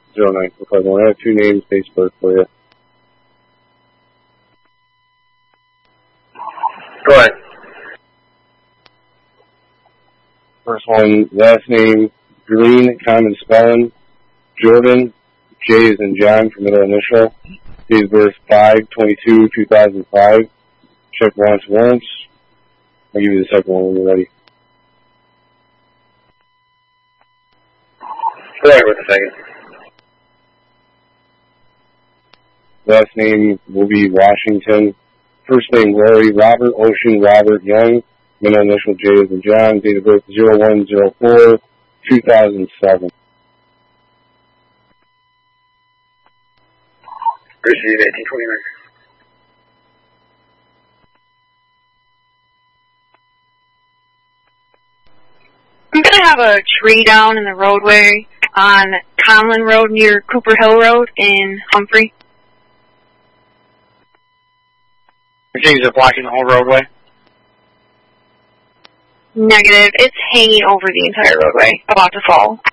0945. I have 2 names, date of birth for you. Go ahead. First one, last name, Green, common spelling, Jordan, J as in John for middle initial, date of birth 5/22/2005. Check once. I'll give you the second one when you're ready. Go ahead with the second. Last name will be Washington. First name Rory, Robert Ocean, Robert Young, middle initial J as in John, date of birth 01/04/2007. Received 1829. I'm going to have a tree down in the roadway on Conlin Road near Cooper Hill Road in Humphrey. The trees are blocking the whole roadway? Negative. It's hanging over the entire roadway, about to fall.